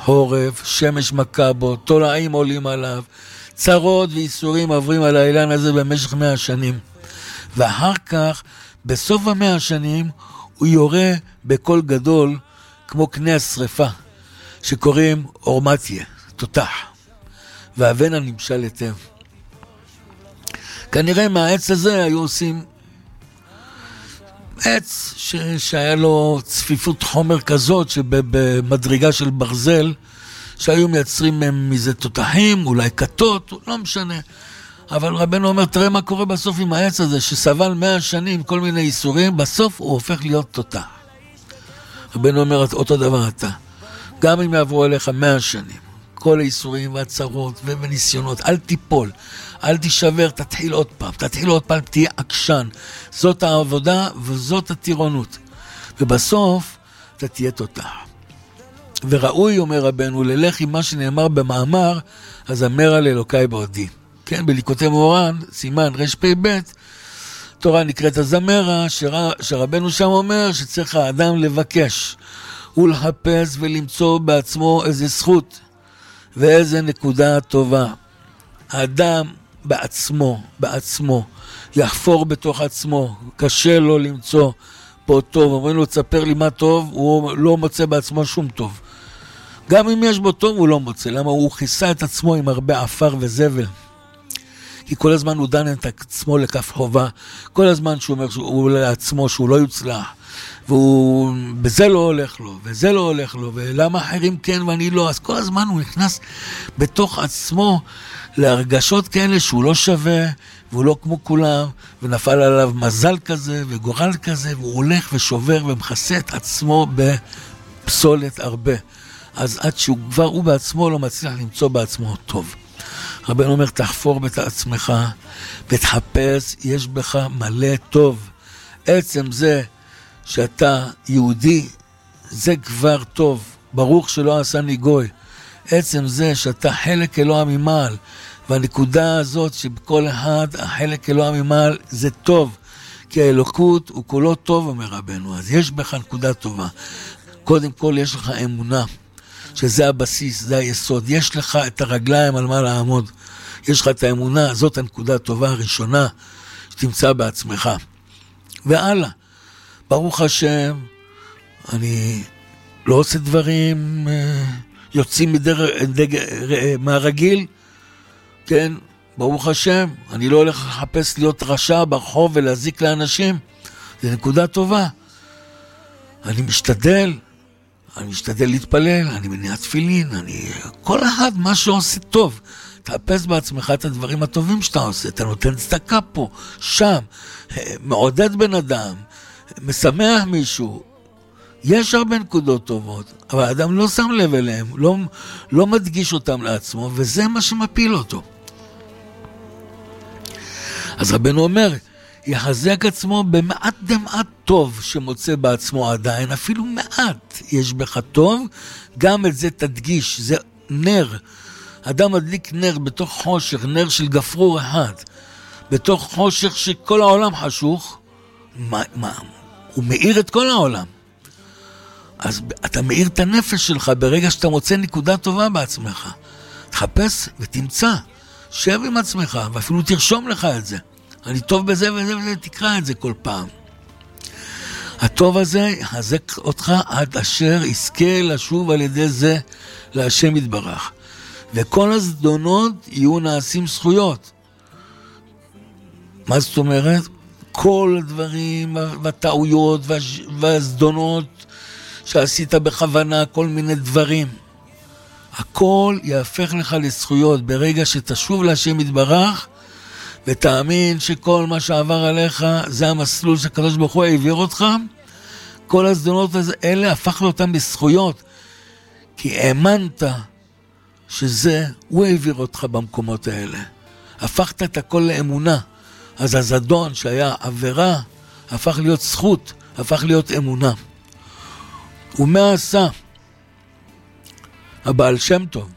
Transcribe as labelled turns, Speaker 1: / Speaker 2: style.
Speaker 1: חורף, שמש מכה בו, תולעים עולים עליו, צרות וייסורים עוברים על האילן הזה במשך 100 שנים. ואחר כך, בסוף 100 שנים, הוא יורה בקול גדול, כמו קנה השריפה, שקוראים אורמטיה, תותח. והבנה נמשל היטב. כנראה מהעץ הזה היו עושים עץ שהיה לו צפיפות חומר כזאת, שבמדרגה של ברזל, שהיו מייצרים מזה תותחים, אולי כתות, לא משנה. אבל רבנו אומר, תראה מה קורה בסוף עם העץ הזה, שסבל 100 שנים, כל מיני איסורים, בסוף הוא הופך להיות תותח. רבנו אומר, אותו דבר אתה. גם אם יעברו אליך 100 שנים, כל האיסורים והצרות וניסיונות, אל תיפול, אל תישבר, תתחיל עוד פעם, תהיה עקשן. זאת העבודה וזאת הטירונות. ובסוף אתה תהיה תותח. וראוי, אומר רבנו, ללך עם מה שנאמר במאמר, אז אמר על אלוקי בעודי. כן, בליקוטי מורן, סימן רפ"ב, תורה נקראת הזמרה, שרבנו שם אומר שצריך האדם לבקש ולחפש ולמצוא בעצמו איזה זכות ואיזה נקודה טובה. האדם בעצמו, יחפור בתוך עצמו, קשה לו למצוא פה טוב, אומרים לו, תספר לי מה טוב, הוא לא מוצא בעצמו שום טוב. גם אם יש בו טוב, הוא לא מוצא. למה? הוא כיסה את עצמו עם הרבה עפר וזבל. כי כל הזמן הוא דן את עצמו לכף חובה, כל הזמן שהוא אומר שהוא לעצמו שהוא לא יוצלח, ובזה לא הולך לו, וזה לא הולך לו, ולמה אחרים כן ואני לא, אז כל הזמן הוא נכנס בתוך עצמו להרגשות כאלה שהוא לא שווה, והוא לא כמו כולם, ונפל עליו מזל כזה וגורל כזה, והוא הולך ושובר ומכסה את עצמו בפסולת הרבה. אז עד שהוא כבר הוא בעצמו לא מצליח למצוא בעצמו טוב. רבנו אומר, תחפור בעצמך ותחפש, יש בך מלא טוב. עצם זה שאתה יהודי, זה כבר טוב. ברוך שלא עשני גוי. עצם זה שאתה חלק אלוה ממעל, והנקודה הזאת שבכל אחד החלק אלוה ממעל זה טוב, כי האלוקות הוא כולו טוב, אומר רבנו. אז יש בך נקודה טובה. קודם כל יש לך אמונה, שזה הבסיס, זה היסוד. יש לך את הרגליים על מה לעמוד. יש לך את האמונה, זאת הנקודה הטובה הראשונה שתמצא בעצמך. והלאה, ברוך השם, אני לא עושה דברים יוצאים מהרגיל, כן, ברוך השם, אני לא הולך לחפש להיות רשע ברחוב ולהזיק לאנשים, זה נקודה טובה. אני משתדל להתפלל, אני מניע תפילין, כל אחד מה שעושה טוב. תאפס בעצמך את הדברים הטובים שאתה עושה, אתה נותן צדקה פה, שם, מעודד בן אדם, משמח מישהו. יש הרבה נקודות טובות, אבל האדם לא שם לב אליהם, לא מדגיש אותם לעצמו, וזה מה שמפיל אותו. אז רבנו אומר, יחזק עצמו במעט דמעט טוב שמוצא בעצמו עדיין, אפילו מעט יש בך טוב, גם את זה תדגיש, זה נר. אדם מדליק נר בתוך חושך, נר של גפרור אחד, בתוך חושך שכל העולם חשוך, הוא מאיר את כל העולם. אז אתה מאיר את הנפש שלך ברגע שאתה מוצא נקודה טובה בעצמך. תחפש ותמצא, שב עם עצמך, ואפילו תרשום לך את זה. אני טוב בזה וזה וזה, תקרא את זה כל פעם. הטוב הזה יחזק אותך עד אשר יזכה לשוב על ידי זה להשם יתברך. וכל הזדונות יהיו נעשים זכויות. מה זאת אומרת? כל הדברים והטעויות והזדונות שעשית בכוונה, כל מיני דברים. הכל יהפך לך לזכויות ברגע שתשוב להשם יתברך, ותאמין שכל מה שעבר עליך זה המסלול שהקדוש ברוך הוא העביר אותך. כל הזדונות האלה הפך אותם בזכויות, כי האמנת שזה הוא העביר אותך במקומות האלה. הפכת את הכל לאמונה. אז הזדון שהיה עבירה הפך להיות זכות, הפך להיות אמונה. ומה עשה הבעל שם טוב?